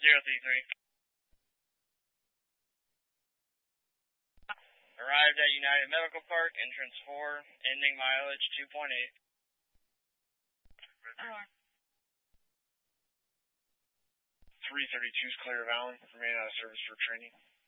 033. Arrived at United Medical Park, entrance 4, ending mileage 2.8. 332 is clear of Allen. Remain out of service for training.